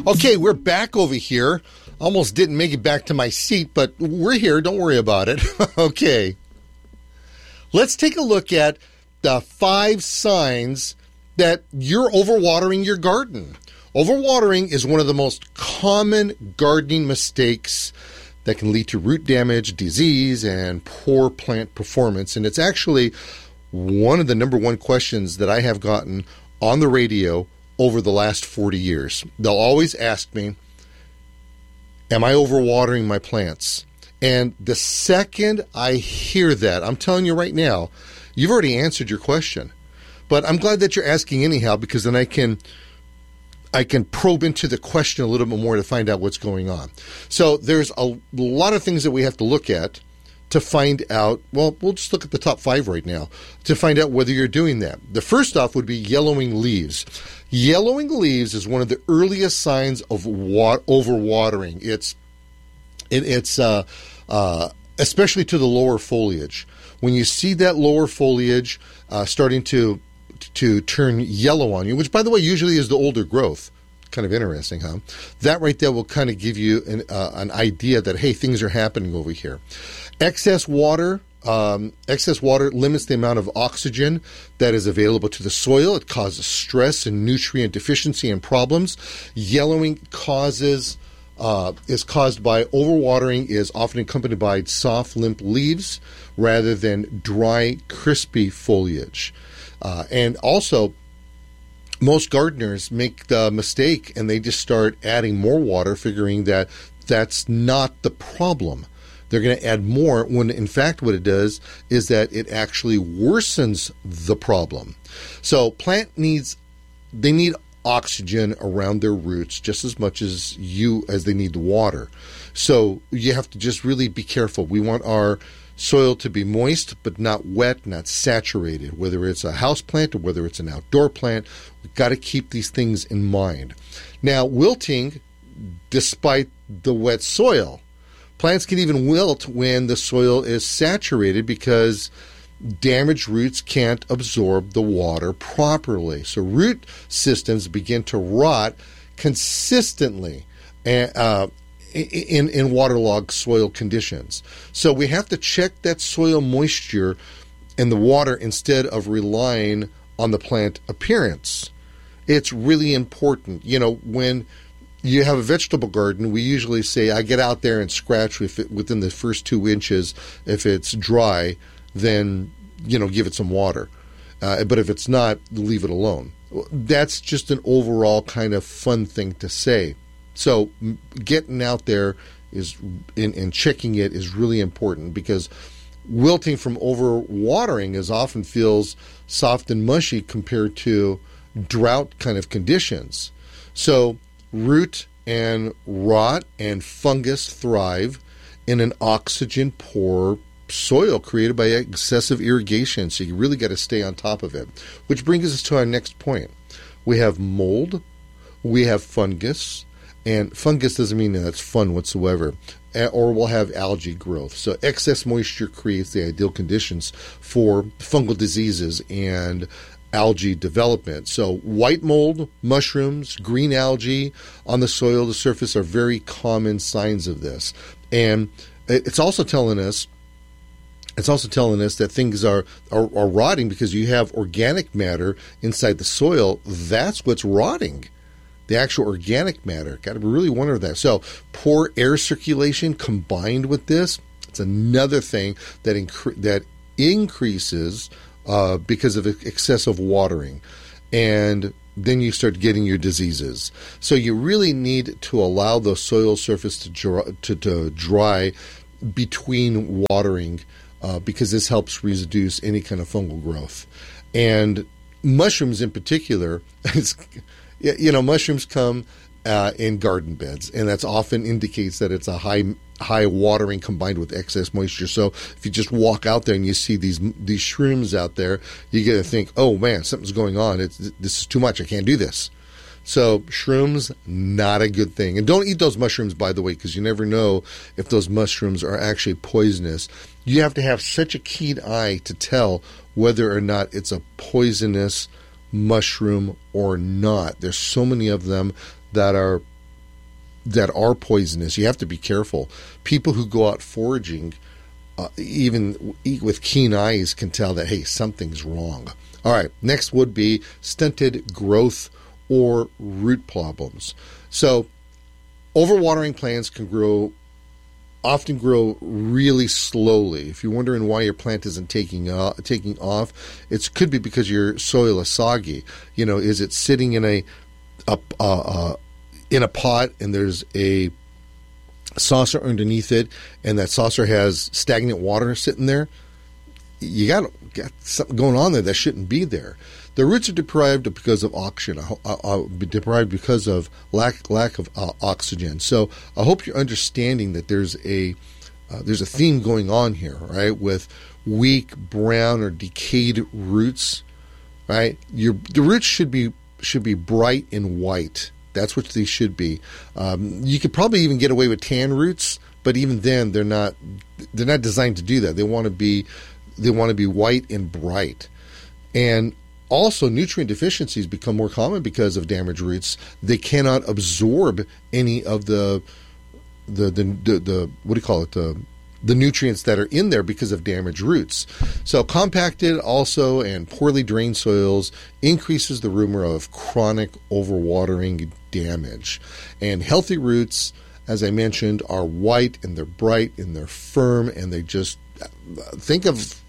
Okay, we're back over here. Almost didn't make it back to my seat, but we're here. Don't worry about it. Okay. Let's take a look at the 5 signs that you're overwatering your garden. Overwatering is one of the most common gardening mistakes that can lead to root damage, disease, and poor plant performance. And it's actually one of the number one questions that I have gotten on the radio over the last 40 years. They'll always ask me, am I overwatering my plants? And the second I hear that, I'm telling you right now, you've already answered your question. But I'm glad that you're asking anyhow, because then I can probe into the question a little bit more to find out what's going on. So there's a lot of things that we have to look at to find out, well, we'll just look at the top 5 right now, to find out whether you're doing that. The first off would be yellowing leaves. Yellowing leaves is one of the earliest signs of overwatering. It's especially to the lower foliage. When you see that lower foliage starting to turn yellow on you, which, by the way, usually is the older growth. Kind of interesting, huh? That right there will kind of give you an idea that, hey, things are happening over here. Excess water limits the amount of oxygen that is available to the soil. It causes stress and nutrient deficiency and problems. Yellowing is caused by overwatering, is often accompanied by soft, limp leaves rather than dry, crispy foliage. And also, most gardeners make the mistake and they just start adding more water, figuring that that's not the problem. They're going to add more when, in fact, what it does is that it actually worsens the problem. So they need oxygen around their roots just as much as they need the water. So you have to just really be careful. We want our soil to be moist, but not wet, not saturated. Whether it's a house plant or whether it's an outdoor plant, we've got to keep these things in mind. Now, wilting, despite the wet soil, plants can even wilt when the soil is saturated because damaged roots can't absorb the water properly. So root systems begin to rot consistently in waterlogged soil conditions. So we have to check that soil moisture in the water instead of relying on the plant appearance. It's really important. You know, when you have a vegetable garden, we usually say, I get out there and scratch within the first 2 inches. If it's dry, then, give it some water. But if it's not, leave it alone. That's just an overall kind of fun thing to say. So getting out there and checking it is really important, because wilting from overwatering often feels soft and mushy compared to drought kind of conditions. So root and rot and fungus thrive in an oxygen poor soil created by excessive irrigation. So you really got to stay on top of it. Which brings us to our next point. We have mold, we have fungus, and fungus doesn't mean that it's fun whatsoever. Or we'll have algae growth. So excess moisture creates the ideal conditions for fungal diseases and algae development. So white mold, mushrooms, green algae on the soil, the surface are very common signs of this. And it's also telling us that things are rotting because you have organic matter inside the soil. That's what's rotting. The actual organic matter. Got to really wonder that. So poor air circulation combined with this, it's another thing that increases because of excessive watering. And then you start getting your diseases. So you really need to allow the soil surface to dry between watering, because this helps reduce any kind of fungal growth. And mushrooms in particular, mushrooms come in garden beds, and that's often indicates that it's a high watering combined with excess moisture. So if you just walk out there and you see these shrooms out there, you get to think, oh man, something's going on. This is too much. I can't do this. So shrooms, not a good thing. And don't eat those mushrooms, by the way, because you never know if those mushrooms are actually poisonous. You have to have such a keen eye to tell whether or not it's a poisonous mushroom or not. There's so many of them that are that are poisonous, you have to be careful. People who go out foraging, even with keen eyes, can tell that, hey, something's wrong. All right, next would be stunted growth or root problems. So overwatering plants can often grow really slowly. If you're wondering why your plant isn't taking off, it could be because your soil is soggy. Is it sitting in a pot and there's a saucer underneath it, and that saucer has stagnant water sitting there? You got something going on there that shouldn't be there. The roots are deprived because of oxygen, deprived because of lack of oxygen. So I hope you're understanding that there's a theme going on here, right? With weak, brown, or decayed roots, right? The roots should be bright and white. That's what they should be. You could probably even get away with tan roots, but even then, they're not designed to do that. They want to be white and bright. And also, nutrient deficiencies become more common because of damaged roots. They cannot absorb any of the what do you call it? The nutrients that are in there because of damaged roots. So compacted also and poorly drained soils increases the rumor of chronic overwatering damage. And healthy roots, as I mentioned, are white and they're bright and they're firm, and they just think of,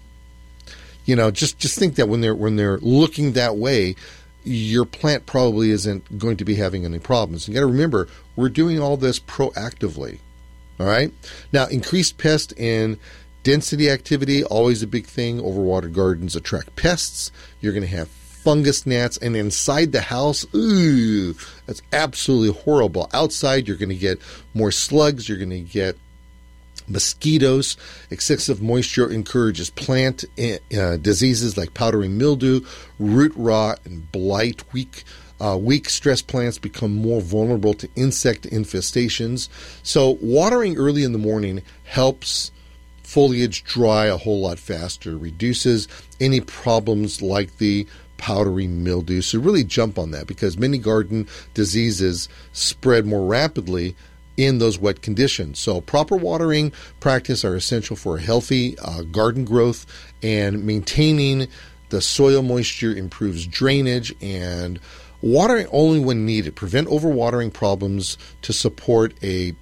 just think that when they're looking that way, your plant probably isn't going to be having any problems. You got to remember, we're doing all this proactively. All right. Now, increased pest and density activity, always a big thing. Overwatered gardens attract pests. You're going to have fungus gnats, and inside the house, ooh, that's absolutely horrible. Outside, you're going to get more slugs. You're going to get mosquitoes. Excessive moisture encourages plant diseases like powdery mildew, root rot, and blight. Weak stressed plants become more vulnerable to insect infestations. So watering early in the morning helps foliage dry a whole lot faster, reduces any problems like the powdery mildew. So really jump on that, because many garden diseases spread more rapidly in those wet conditions. So proper watering practice are essential for a healthy garden growth, and maintaining the soil moisture improves drainage, and watering only when needed. Prevent overwatering problems to support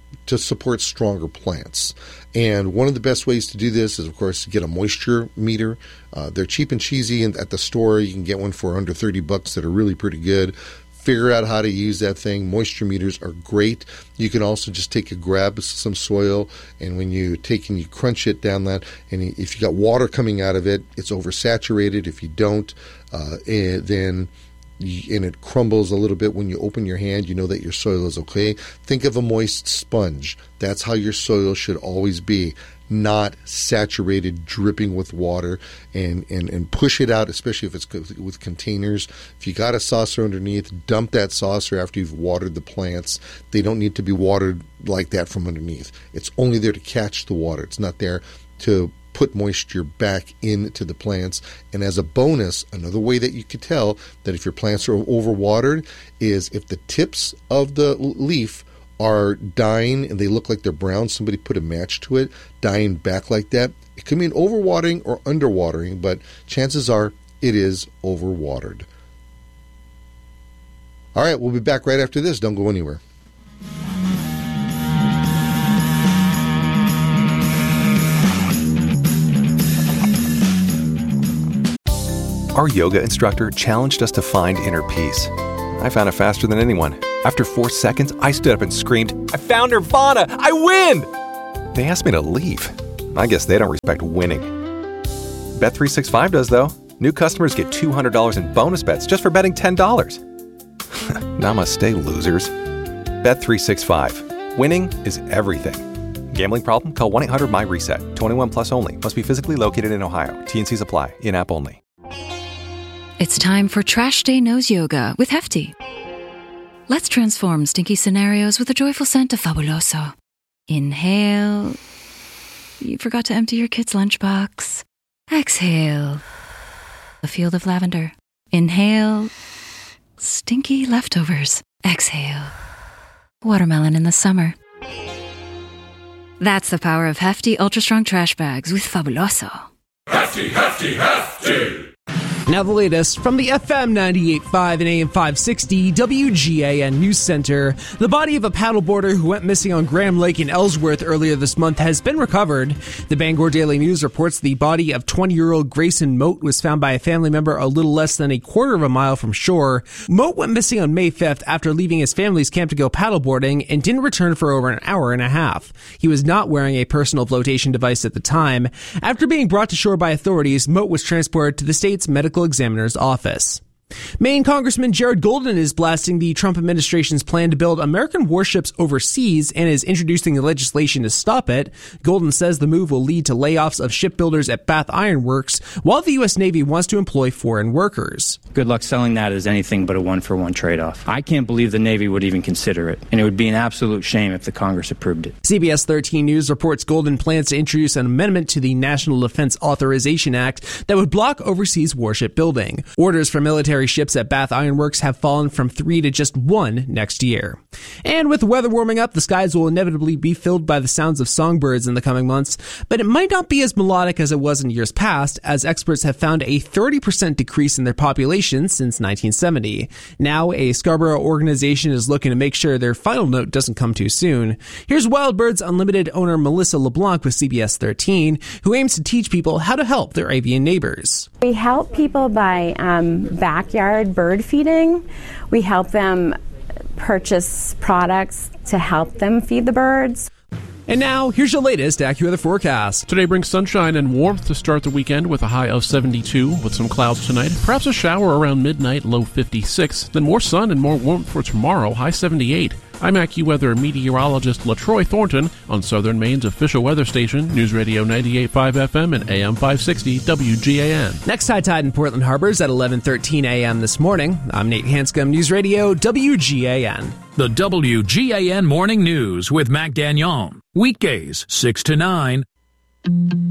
stronger plants. And one of the best ways to do this is, of course, to get a moisture meter. They're cheap and cheesy at the store. You can get one for under $30 that are really pretty good. Figure out how to use that thing. Moisture meters are great. You can also just grab some soil, and when you crunch it down that, and if you got water coming out of it, it's oversaturated. If you don't, then it crumbles a little bit when you open your hand, you know that your soil is okay. Think of a moist sponge. That's how your soil should always be, not saturated, dripping with water, and push it out, especially if it's with containers. If you got a saucer underneath, dump that saucer after you've watered the plants. They don't need to be watered like that from underneath. It's only there to catch the water. It's not there to put moisture back into the plants. And as a bonus, another way that you could tell that if your plants are overwatered is if the tips of the leaf are dying and they look like they're brown, somebody put a match to it, dying back like that. It could mean overwatering or underwatering, but chances are it is overwatered. All right, we'll be back right after this. Don't go anywhere. Our yoga instructor challenged us to find inner peace. I found it faster than anyone. After 4 seconds, I stood up and screamed, "I found Nirvana! I win!" They asked me to leave. I guess they don't respect winning. Bet365 does, though. New customers get $200 in bonus bets just for betting $10. Namaste, losers. Bet365. Winning is everything. Gambling problem? Call 1-800-MY-RESET. 21 plus only. Must be physically located in Ohio. T&Cs apply. In-app only. It's time for Trash Day Nose Yoga with Hefty. Let's transform stinky scenarios with a joyful scent of Fabuloso. Inhale. You forgot to empty your kid's lunchbox. Exhale. A field of lavender. Inhale. Stinky leftovers. Exhale. watermelon in the summer. That's the power of hefty, ultra-strong trash bags with Fabuloso. Hefty, hefty, hefty! Now the latest from the FM 98.5 and AM 560 WGAN News Center. The body of a paddleboarder who went missing on Graham Lake in Ellsworth earlier this month has been recovered. The Bangor Daily News reports the body of 20-year-old Grayson Moat was found by a family member a little less than a quarter of a mile from shore. Moat went missing on May 5th after leaving his family's camp to go paddleboarding and didn't return for over an hour and a half. He was not wearing a personal flotation device at the time. After being brought to shore by authorities, Moat was transported to the state's medical examiner's office. Maine Congressman Jared Golden is blasting the Trump administration's plan to build American warships overseas and is introducing legislation to stop it. Golden says the move will lead to layoffs of shipbuilders at Bath Iron Works, while the U.S. Navy wants to employ foreign workers. Good luck selling that as anything but a one-for-one trade-off. I can't believe the Navy would even consider it, and it would be an absolute shame if the Congress approved it. CBS 13 News reports Golden plans to introduce an amendment to the National Defense Authorization Act that would block overseas warship building. Orders for military ships at Bath Iron Works have fallen from 3 to just 1 next year. And with the weather warming up, the skies will inevitably be filled by the sounds of songbirds in the coming months, but it might not be as melodic as it was in years past, as experts have found a 30% decrease in their population since 1970. Now, a Scarborough organization is looking to make sure their final note doesn't come too soon. Here's Wild Birds Unlimited owner Melissa LeBlanc with CBS 13, who aims to teach people how to help their avian neighbors. We help people by backyard bird feeding. We help them purchase products to help them feed the birds. And now, here's your latest AccuWeather forecast. Today brings sunshine and warmth to start the weekend with a high of 72 with some clouds tonight. Perhaps a shower around midnight, low 56. Then more sun and more warmth for tomorrow, high 78. I'm AccuWeather meteorologist LaTroy Thornton on Southern Maine's official weather station, News Radio 98.5 FM and AM 560 WGAN. Next high tide in Portland Harbors at 11:13 a.m. this morning. I'm Nate Hanscom, News Radio WGAN. The WGAN Morning News with Mac Dagnon. Weekdays, 6 to 9.